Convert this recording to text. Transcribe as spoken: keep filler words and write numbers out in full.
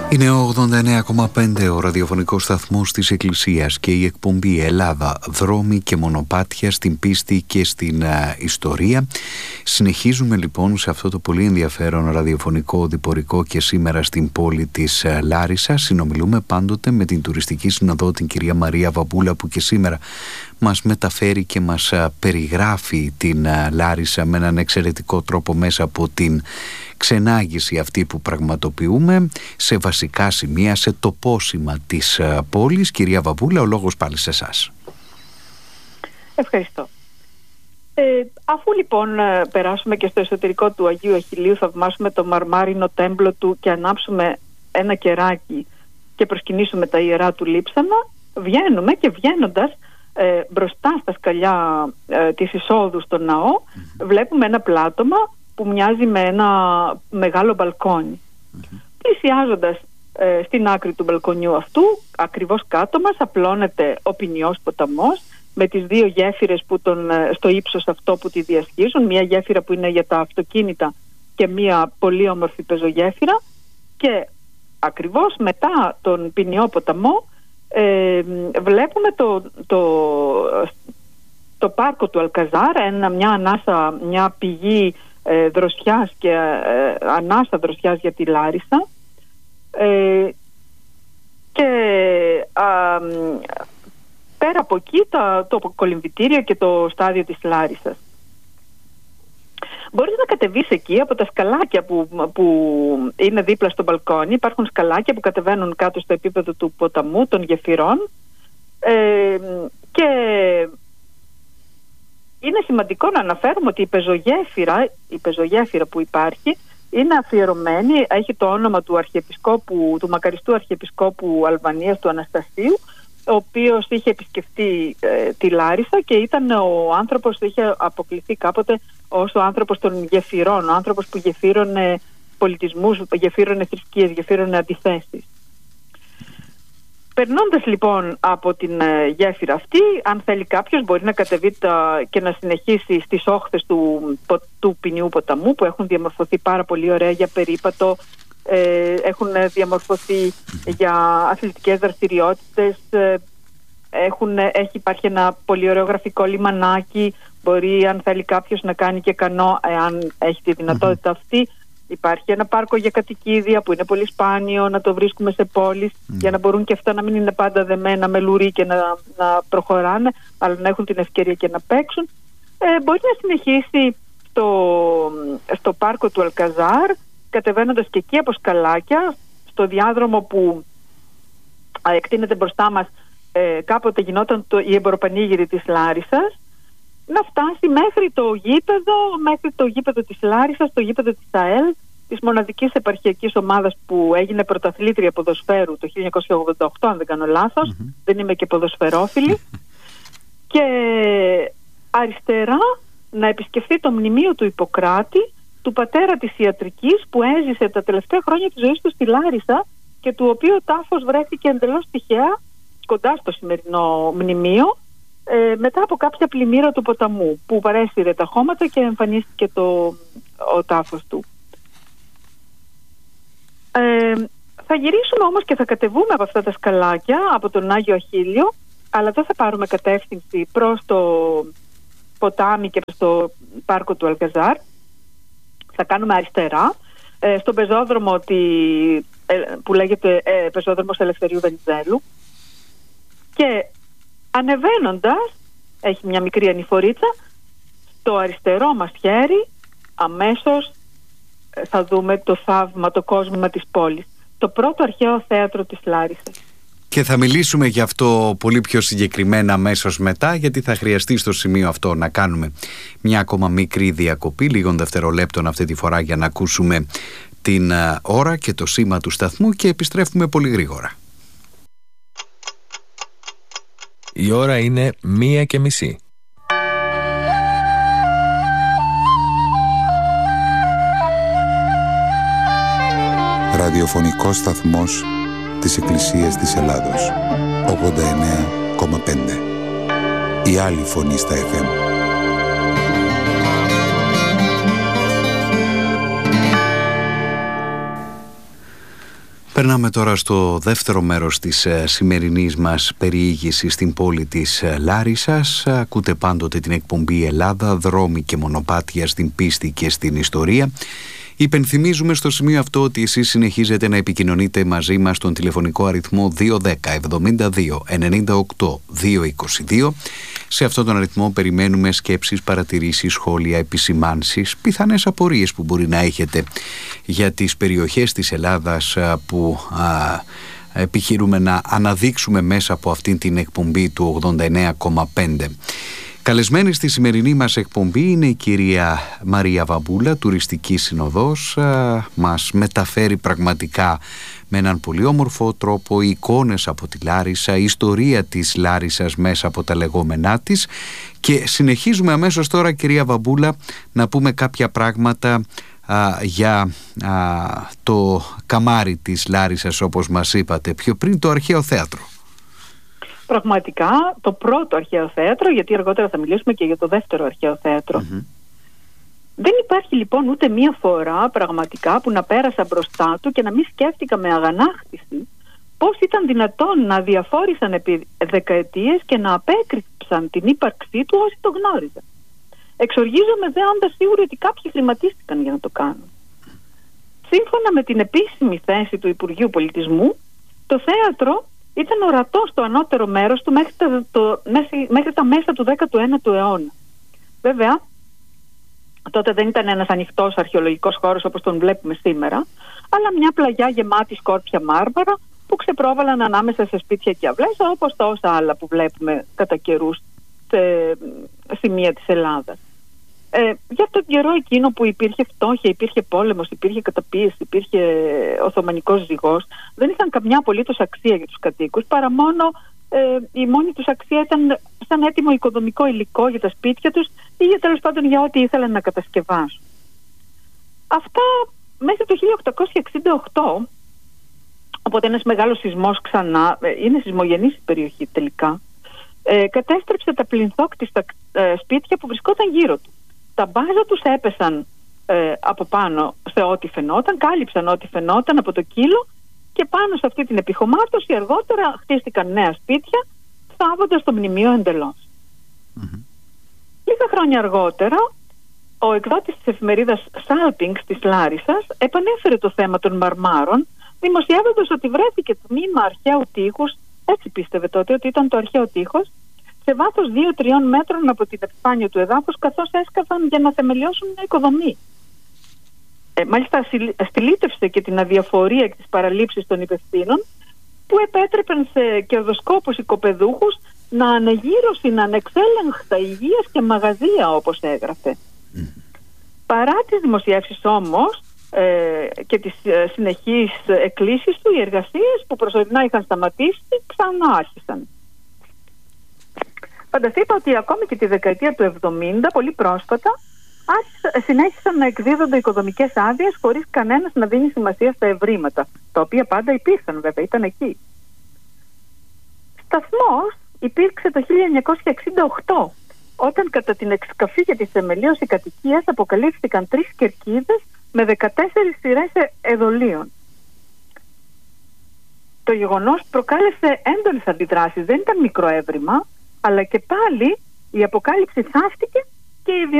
Είναι ο ογδόντα εννέα κόμμα πέντε ο ραδιοφωνικός σταθμός της Εκκλησίας και η εκπομπή Ελλάδα, δρόμοι και μονοπάτια στην πίστη και στην α, ιστορία. Συνεχίζουμε λοιπόν σε αυτό το πολύ ενδιαφέρον ραδιοφωνικό διπορικό και σήμερα στην πόλη της α, Λάρισα. Συνομιλούμε πάντοτε με την τουριστική συνοδό, την κυρία Μαρία Βαμπούλα, που και σήμερα μας μεταφέρει και μας α, περιγράφει την α, Λάρισα με έναν εξαιρετικό τρόπο μέσα από την ξενάγηση αυτή που πραγματοποιούμε σε βασικά σημεία, σε τοπόσημα της πόλης. Κυρία Βαμπούλα, ο λόγος πάλι σε εσάς. Ευχαριστώ. Ε, αφού λοιπόν περάσουμε και στο εσωτερικό του Αγίου Αχιλλείου, θαυμάσουμε το μαρμάρινο τέμπλο του και ανάψουμε ένα κεράκι και προσκυνήσουμε τα ιερά του λείψανα, βγαίνουμε και βγαίνοντας ε, μπροστά στα σκαλιά ε, της εισόδου στο ναό, mm-hmm. βλέπουμε ένα πλάτωμα που μοιάζει με ένα μεγάλο μπαλκόνι. Mm-hmm. Πλησιάζοντας ε, στην άκρη του μπαλκονιού αυτού, ακριβώς κάτω μας απλώνεται ο ποινιός ποταμός με τις δύο γέφυρες που τον, στο ύψος αυτό που τη διασχίζουν, μια γέφυρα που είναι για τα αυτοκίνητα και μια πολύ όμορφη πεζογέφυρα, και ακριβώς μετά τον ποινιό ποταμό ε, βλέπουμε το, το, το πάρκο του Αλκαζάρ, ένα, μια ανάσα, μια πηγή ε, δροσιάς και ε, ανάσα δροσιάς για τη Λάρισα, ε, και α, πέρα από εκεί τα, το κολυμβητήριο και το στάδιο της Λάρισσας. Μπορείς να κατεβείς εκεί από τα σκαλάκια που, που είναι δίπλα στο μπαλκόνι. Υπάρχουν σκαλάκια που κατεβαίνουν κάτω στο επίπεδο του ποταμού, των γεφυρών, ε, και είναι σημαντικό να αναφέρουμε ότι η πεζογέφυρα, η πεζογέφυρα που υπάρχει είναι αφιερωμένη, έχει το όνομα του αρχιεπισκόπου, του μακαριστού αρχιεπισκόπου Αλβανίας, του Αναστασίου, ο οποίος είχε επισκεφτεί ε, τη Λάρισα και ήταν ο άνθρωπος που είχε αποκληθεί κάποτε ως ο άνθρωπος των γεφυρών, ο άνθρωπος που γεφύρωνε πολιτισμούς, γεφύρωνε θρησκείες, γεφύρωνε αντιθέσεις. Περνώντας λοιπόν από την ε, γέφυρα αυτή, αν θέλει κάποιος μπορεί να κατεβεί τα, και να συνεχίσει στις όχθες του, του ποινιού ποταμού, που έχουν διαμορφωθεί πάρα πολύ ωραία για περίπατο, ε, έχουν διαμορφωθεί για αθλητικές δραστηριότητες, ε, έχουν, έχει, υπάρχει ένα πολύ ωραίο γραφικό λιμανάκι, μπορεί αν θέλει κάποιος να κάνει και κανό, εάν έχει τη δυνατότητα αυτή. Υπάρχει ένα πάρκο για κατοικίδια που είναι πολύ σπάνιο να το βρίσκουμε σε πόλεις, mm. για να μπορούν και αυτά να μην είναι πάντα δεμένα με λουρί και να, να προχωράνε, αλλά να έχουν την ευκαιρία και να παίξουν. Ε, μπορεί να συνεχίσει στο, στο πάρκο του Αλκαζάρ, κατεβαίνοντας και εκεί από σκαλάκια, στο διάδρομο που α, εκτείνεται μπροστά μας. Ε, κάποτε γινόταν το, η εμποροπανήγυρη της Λάρισσας, να φτάσει μέχρι το γήπεδο, μέχρι το γήπεδο της Λάρισσας, το γήπεδο της ΑΕΛ, της μοναδικής επαρχιακής ομάδας που έγινε πρωταθλήτρια ποδοσφαίρου το χίλια εννιακόσια ογδόντα οκτώ, αν δεν κάνω λάθος, mm-hmm. δεν είμαι και ποδοσφαιρόφιλη, και αριστερά να επισκεφθεί το μνημείο του Ιπποκράτη, του πατέρα της ιατρικής, που έζησε τα τελευταία χρόνια της ζωής του στη Λάρισα και του οποίου ο τάφος βρέθηκε εντελώς τυχαία κοντά στο σημερινό μνημείο, Ε, μετά από κάποια πλημμύρα του ποταμού που παρέσυρε τα χώματα και εμφανίστηκε το, ο τάφος του. Ε, θα γυρίσουμε όμως και θα κατεβούμε από αυτά τα σκαλάκια, από τον Άγιο Αχίλλειο, αλλά δεν θα πάρουμε κατεύθυνση προς το ποτάμι και προς το πάρκο του Αλκαζάρ. Θα κάνουμε αριστερά, ε, στον πεζόδρομο τη, ε, που λέγεται ε, πεζόδρομος Ελευθερίου Βενιζέλου, και ανεβαίνοντας, έχει μια μικρή ανηφορίτσα, στο αριστερό μας χέρι αμέσως θα δούμε το θαύμα, το κόσμημα της πόλης, το πρώτο αρχαίο θέατρο της Λάρισσας. Και θα μιλήσουμε γι' αυτό πολύ πιο συγκεκριμένα αμέσως μετά, γιατί θα χρειαστεί στο σημείο αυτό να κάνουμε μια ακόμα μικρή διακοπή λίγων δευτερολέπτων αυτή τη φορά, για να ακούσουμε την ώρα και το σήμα του σταθμού, και επιστρέφουμε πολύ γρήγορα. Η ώρα είναι μία και μισή. Ραδιοφωνικός σταθμός της Εκκλησίας της Ελλάδος. ογδόντα εννέα κόμμα πέντε. Η άλλη φωνή στα εφ εμ. Περνάμε τώρα στο δεύτερο μέρος της σημερινής μας περιήγησης στην πόλη της Λάρισσας. Ακούτε πάντοτε την εκπομπή Ελλάδα, δρόμοι και μονοπάτια στην πίστη και στην ιστορία. Υπενθυμίζουμε στο σημείο αυτό ότι εσείς συνεχίζετε να επικοινωνείτε μαζί μας στον τηλεφωνικό αριθμό δύο ένα μηδέν εβδομήντα δύο ενενήντα οκτώ διακόσια είκοσι δύο. Σε αυτόν τον αριθμό περιμένουμε σκέψεις, παρατηρήσεις, σχόλια, επισημάνσεις, πιθανές απορίες που μπορεί να έχετε για τις περιοχές της Ελλάδας που α, επιχειρούμε να αναδείξουμε μέσα από αυτήν την εκπομπή του ογδόντα εννέα κόμμα πέντε. Καλεσμένη στη σημερινή μας εκπομπή είναι η κυρία Μαρία Βαμπούλα, τουριστική συνοδός. Μας μεταφέρει πραγματικά με έναν πολύ όμορφο τρόπο εικόνες από τη Λάρισα, ιστορία της Λάρισσας μέσα από τα λεγόμενά της, και συνεχίζουμε αμέσως τώρα, κυρία Βαμπούλα, να πούμε κάποια πράγματα α, για α, το καμάρι της Λάρισσας, όπως μας είπατε πιο πριν, το Αρχαίο Θέατρο. Πραγματικά το πρώτο αρχαίο θέατρο, γιατί αργότερα θα μιλήσουμε και για το δεύτερο αρχαίο θέατρο. Mm-hmm. Δεν υπάρχει λοιπόν ούτε μία φορά πραγματικά που να πέρασα μπροστά του και να μην σκέφτηκα με αγανάκτηση πώς ήταν δυνατόν να διαφόρησαν επί δεκαετίες και να απέκρυψαν την ύπαρξή του όσοι το γνώριζαν. Εξοργίζομαι δε όντας σίγουροι ότι κάποιοι χρηματίστηκαν για να το κάνουν. Σύμφωνα με την επίσημη θέση του Υπουργείου Πολιτισμού, το θέατρο ήταν ορατό στο ανώτερο μέρος του μέχρι τα, το, μέχρι, μέχρι τα μέσα του δέκατου ένατου αιώνα. Βέβαια, τότε δεν ήταν ένας ανοιχτός αρχαιολογικός χώρος όπως τον βλέπουμε σήμερα, αλλά μια πλαγιά γεμάτη σκόρπια μάρμαρα που ξεπρόβαλαν ανάμεσα σε σπίτια και αυλές, όπως τα όσα άλλα που βλέπουμε κατά καιρούς σε σημεία της Ελλάδας. Ε, για τον καιρό εκείνο που υπήρχε φτώχεια, υπήρχε πόλεμος, υπήρχε καταπίεση, υπήρχε οθωμανικός ζυγός, δεν είχαν καμιά απολύτως αξία για τους κατοίκους, παρά μόνο ε, η μόνη τους αξία ήταν σαν έτοιμο οικοδομικό υλικό για τα σπίτια τους ή για τέλος πάντων για ό,τι ήθελαν να κατασκευάσουν. Αυτά μέχρι το χίλια οκτακόσια εξήντα οκτώ, οπότε ένας μεγάλος σεισμός ξανά, ε, είναι σεισμογενής η περιοχή τελικά, ε, κατέστρεψε τα πληνθόκτιστα ε, σπίτια που βρισκόταν γύρω του. Τα μπάζα τους έπεσαν ε, από πάνω σε ό,τι φαινόταν, κάλυψαν ό,τι φαινόταν από το κύλο, και πάνω σε αυτή την επιχωμάτωση αργότερα χτίστηκαν νέα σπίτια, θάβοντας το μνημείο εντελώς. Mm-hmm. Λίγα χρόνια αργότερα, ο εκδότης της εφημερίδας Σάλπινγκς της Λάρισσας επανέφερε το θέμα των μαρμάρων, δημοσιεύοντας ότι βρέθηκε τμήμα αρχαίου τείχους, έτσι πίστευε τότε ότι ήταν το αρχαίο τείχος, σε βάθος δύο τριών μέτρων από την επιφάνεια του εδάφους, καθώς έσκαβαν για να θεμελιώσουν μια οικοδομή. Ε, μάλιστα στυλίτευσε και την αδιαφορία και τις παραλήψεις των υπευθύνων, που επέτρεπαν σε κερδοσκόπους οικοπεδούχους να ανεγύρωσουν ανεξέλεγχτα υγείας και μαγαζία, όπως έγραφε. Mm. Παρά τις δημοσιεύσεις όμως ε, και τις ε, συνεχείς εκκλήσεις του, οι εργασίες που προσωρινά είχαν σταματήσει ξανά άρχισαν. Φανταστείτε ότι ακόμη και τη δεκαετία του εβδομήντα, πολύ πρόσφατα, συνέχισαν να εκδίδονται οικοδομικές άδειες χωρίς κανένας να δίνει σημασία στα ευρήματα, τα οποία πάντα υπήρχαν βέβαια, ήταν εκεί. Σταθμός υπήρξε το χίλια εννιακόσια εξήντα οκτώ, όταν κατά την εξκαφή για τη θεμελίωση κατοικίας αποκαλύφθηκαν τρεις κερκίδες με δεκατέσσερις σειρές εδωλίων. Το γεγονός προκάλεσε έντονες αντιδράσεις, δεν ήταν μικρό έβριμα, αλλά και πάλι η αποκάλυψη θαύτηκε και η